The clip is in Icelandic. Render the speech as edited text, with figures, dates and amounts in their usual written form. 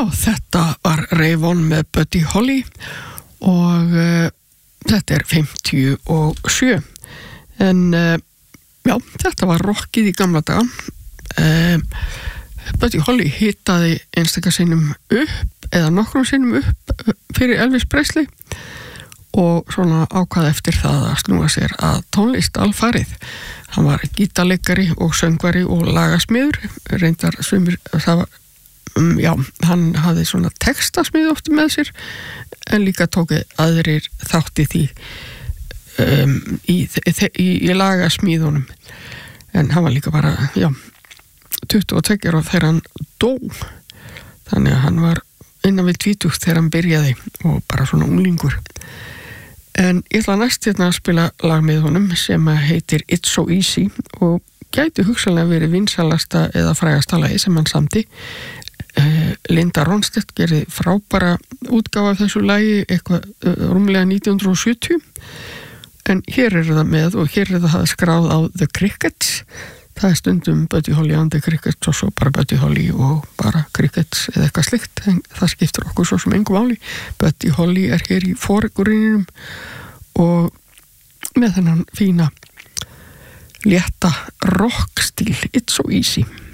Já, þetta var Ravon með Buddy Holly og þetta er 57 en já, þetta var rockið í gamla daga. Buddy Holly hitaði einstaka sinnum upp eða nokkrum sinnum upp fyrir Elvis Presley og svona ákvað eftir það að snúa sér að tónlist alfarið. Hann var gítarleikari og söngvari og lagasmiður, reyndar sumir, það var já, hann hafði svona textasmið oft með sér en líka tóku aðrir þátt í því í lagasmíðunum en hann var líka bara, já 22 ára þegar hann dó þannig að hann var innan við 20 þegar hann byrjaði og bara svona unglingur en ég ætla næst hérna að spila lag með honum sem heitir It's So Easy og gæti hugsanlega verið vinsalasta eða frægasta lagi sem hann samdi. Linda Ronstadt gerði frábæra útgáfa af þessu lagi eitthvað rúmlega 1970 en hér er það með og hér er það skráð á The Crickets það er stundum Buddy Holly and the Crickets og svo bara Buddy Holly og bara Crickets eða eitthvað slikt en það skiptir okkur svo sem engu máli. Buddy Holly er hér í forgrunninum og með þennan fína létta rockstíl It's So Easy.